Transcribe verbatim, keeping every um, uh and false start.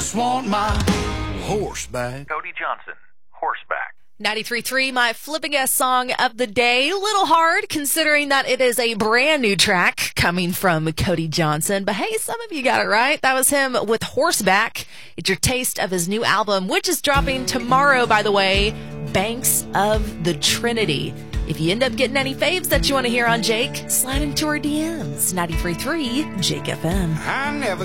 just want my horseback. Cody Johnson, Horseback. ninety-three point three, my flipping ass song of the day. A little hard considering that it is a brand new track coming from Cody Johnson. But hey, some of you got it right. That was him with Horseback. It's your taste of his new album, which is dropping tomorrow, by the way, Banks of the Trinity. If you end up getting any faves that you want to hear on Jake, slide into our D Ms. ninety-three point three Jake F M. I never